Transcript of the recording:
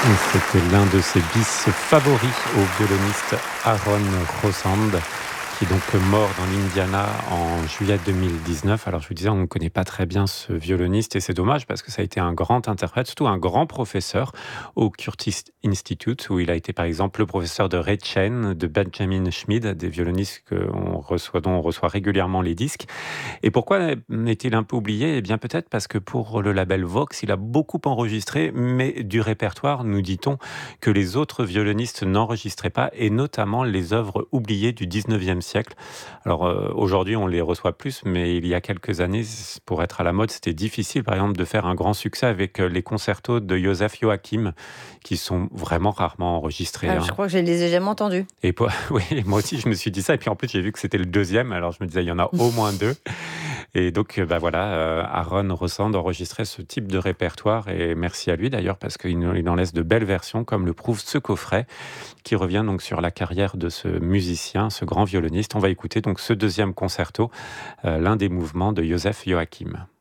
C'était l'un de ses bis favoris au violoniste Aaron Rosand, qui est donc mort dans l'Indiana en juillet 2019. Alors je vous disais, on ne connaît pas très bien ce violoniste et c'est dommage parce que ça a été un grand interprète, surtout un grand professeur au Curtis Institute, où il a été par exemple le professeur de Ray Chen, de Benjamin Schmid, des violonistes dont on reçoit régulièrement les disques. Et pourquoi est-il un peu oublié? Eh bien peut-être parce que pour le label Vox, il a beaucoup enregistré, mais du répertoire, nous dit-on, que les autres violonistes n'enregistraient pas, et notamment les œuvres oubliées du 19e siècle. Alors aujourd'hui, on les reçoit plus, mais il y a quelques années, pour être à la mode, c'était difficile, par exemple, de faire un grand succès avec les concertos de Joseph Joachim, qui sont vraiment rarement enregistrés, Ah, je hein. crois que je les ai jamais entendus. Et oui, moi aussi, je me suis dit ça. Et puis en plus, j'ai vu que c'était le deuxième. Alors je me disais, il y en a au moins deux. Et donc, bah voilà, Aaron Rosand enregistrait ce type de répertoire. Et merci à lui d'ailleurs, parce qu'il en laisse de belles versions, comme le prouve ce coffret, qui revient donc sur la carrière de ce musicien, ce grand violoniste. On va écouter donc ce deuxième concerto, l'un des mouvements de Joseph Joachim.